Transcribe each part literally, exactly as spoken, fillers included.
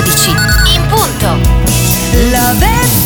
dodici. In punto. Love F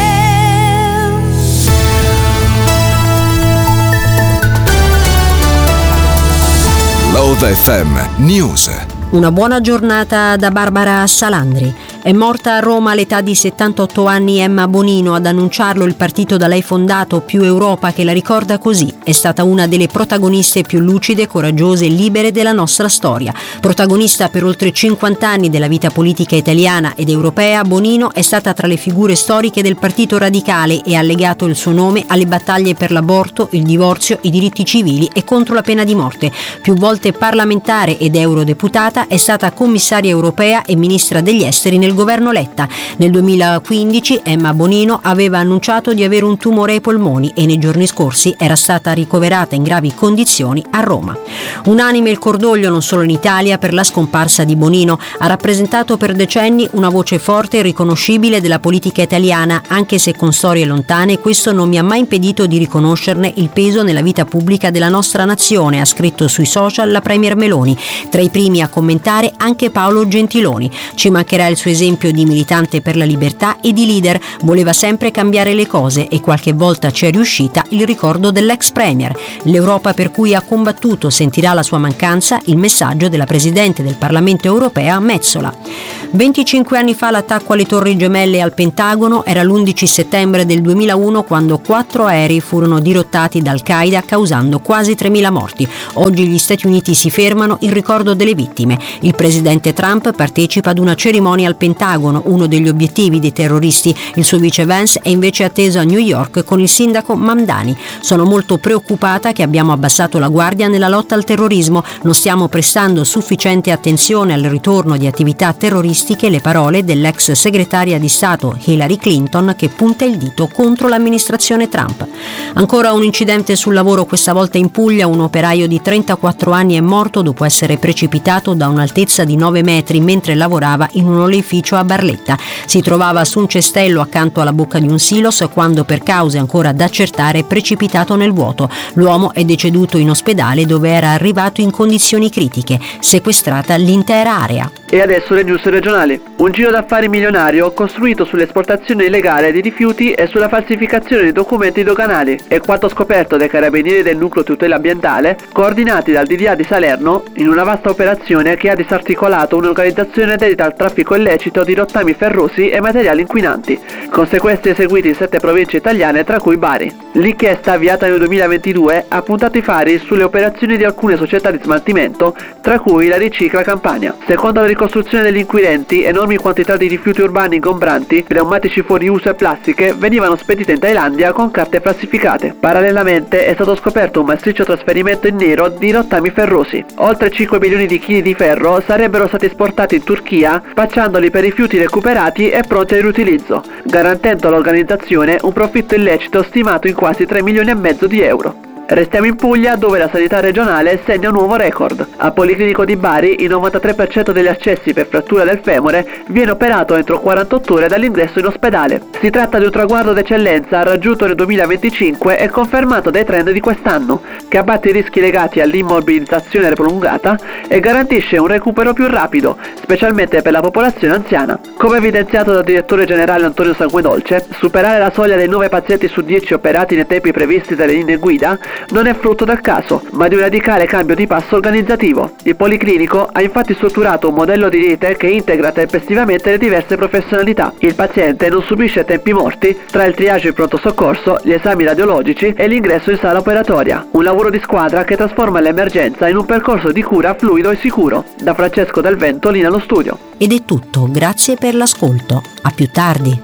M. Love F M News. Una buona giornata da Barbara Salandri. È morta a Roma all'età di settantotto anni Emma Bonino. Ad annunciarlo il partito da lei fondato, Più Europa, che la ricorda così. È stata una delle protagoniste più lucide, coraggiose e libere della nostra storia. Protagonista per oltre cinquanta anni della vita politica italiana ed europea, Bonino è stata tra le figure storiche del Partito Radicale e ha legato il suo nome alle battaglie per l'aborto, il divorzio, i diritti civili e contro la pena di morte. Più volte parlamentare ed eurodeputata, è stata commissaria europea e ministra degli esteri nel governo Letta. Nel duemilaquindici Emma Bonino aveva annunciato di avere un tumore ai polmoni e nei giorni scorsi era stata ricoverata in gravi condizioni a Roma. Unanime il cordoglio non solo in Italia per la scomparsa di Bonino. Ha rappresentato per decenni una voce forte e riconoscibile della politica italiana, anche se con storie lontane. Questo non mi ha mai impedito di riconoscerne il peso nella vita pubblica della nostra nazione, ha scritto sui social la Premier Meloni. Tra i primi a commentare anche Paolo Gentiloni. Ci mancherà il suo esempio di militante per la libertà e di leader. Voleva sempre cambiare le cose e qualche volta ci è riuscita, il ricordo dell'ex premier. L'Europa per cui ha combattuto sentirà la sua mancanza, il messaggio della Presidente del Parlamento europea Metsola. venticinque anni fa l'attacco alle Torri Gemelle e al Pentagono. Era l'undici settembre del duemilauno quando quattro aerei furono dirottati da Al-Qaeda causando quasi tremila morti. Oggi gli Stati Uniti si fermano in ricordo delle vittime. Il presidente Trump partecipa ad una cerimonia al Pentagono, uno degli obiettivi dei terroristi. Il suo vice Vance è invece atteso a New York con il sindaco Mamdani. Sono molto preoccupata che abbiamo abbassato la guardia nella lotta al terrorismo. Non stiamo prestando sufficiente attenzione al ritorno di attività terroristiche, le parole dell'ex segretaria di Stato Hillary Clinton, che punta il dito contro l'amministrazione Trump. Ancora un incidente sul lavoro, questa volta in Puglia. Un operaio di trentaquattro anni è morto dopo essere precipitato da un'altezza di nove metri mentre lavorava in un oleificio a Barletta. Si trovava su un cestello accanto alla bocca di un silos quando, per cause ancora da accertare, è precipitato nel vuoto. L'uomo è deceduto in ospedale dove era arrivato in condizioni critiche, sequestrata l'intera area. E adesso le news regionali. Un giro d'affari milionario costruito sull'esportazione illegale di rifiuti e sulla falsificazione di documenti doganali. È quanto scoperto dai carabinieri del nucleo tutela ambientale, coordinati dal D D A di Salerno, in una vasta operazione che ha disarticolato un'organizzazione dedita al traffico illecito di rottami ferrosi e materiali inquinanti, con sequestri eseguiti in sette province italiane, tra cui Bari. L'inchiesta, avviata nel duemilaventidue, ha puntato i fari sulle operazioni di alcune società di smaltimento, tra cui la Ricicla Campania. Secondo la ricostruzione degli inquirenti, enormi quantità di rifiuti urbani ingombranti, pneumatici fuori uso e plastiche venivano spedite in Thailandia con carte falsificate. Parallelamente è stato scoperto un massiccio trasferimento in nero di rottami ferrosi. Oltre cinque milioni di chili di ferro sarebbero stati esportati in Turchia, spacciandoli per rifiuti recuperati e pronti al riutilizzo, garantendo all'organizzazione un profitto illecito stimato in quasi tre milioni e mezzo di euro. Restiamo in Puglia, dove la sanità regionale segna un nuovo record. A Policlinico di Bari il novantatré per cento degli accessi per frattura del femore viene operato entro quarantotto ore dall'ingresso in ospedale. Si tratta di un traguardo d'eccellenza raggiunto nel duemilaventicinque e confermato dai trend di quest'anno, che abbatte i rischi legati all'immobilizzazione prolungata e garantisce un recupero più rapido, specialmente per la popolazione anziana. Come evidenziato dal direttore generale Antonio Sanguedolce, superare la soglia dei nove pazienti su dieci operati nei tempi previsti dalle linee guida non è frutto del caso, ma di un radicale cambio di passo organizzativo. Il Policlinico ha infatti strutturato un modello di rete che integra tempestivamente le diverse professionalità. Il paziente non subisce tempi morti tra il triage in pronto soccorso, gli esami radiologici e l'ingresso in sala operatoria. Un lavoro di squadra che trasforma l'emergenza in un percorso di cura fluido e sicuro. Da Francesco Del Vento, linea allo studio. Ed è tutto, grazie per l'ascolto. A più tardi.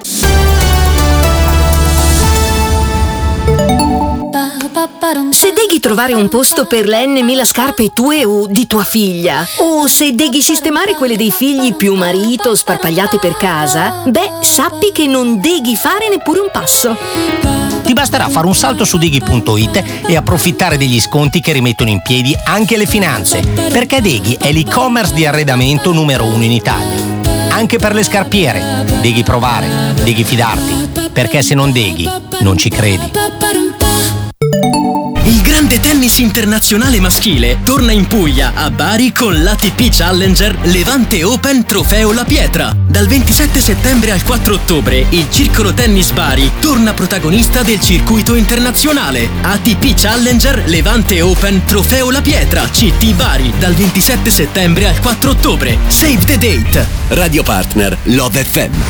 Se deghi trovare un posto per le N mila scarpe tue o di tua figlia, o se deghi sistemare quelle dei figli più marito sparpagliate per casa, beh, sappi che non deghi fare neppure un passo. Ti basterà fare un salto su Deghi punto it e approfittare degli sconti che rimettono in piedi anche le finanze, perché Deghi è l'e-commerce di arredamento numero uno in Italia. Anche per le scarpiere, Deghi provare, Deghi fidarti, perché se non Deghi, non ci credi. grande tennis internazionale maschile torna in Puglia, a Bari, con l'A T P Challenger Levante Open Trofeo La Pietra. Dal ventisette settembre al quattro ottobre, il Circolo Tennis Bari torna protagonista del circuito internazionale. A T P Challenger Levante Open Trofeo La Pietra, C T Bari, dal ventisette settembre al quattro ottobre. Save the date. Radio partner Love F M.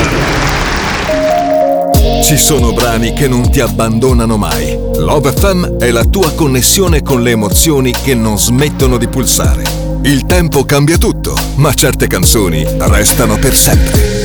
Ci sono brani che non ti abbandonano mai. Love F M è la tua connessione con le emozioni che non smettono di pulsare. Il tempo cambia tutto, ma certe canzoni restano per sempre.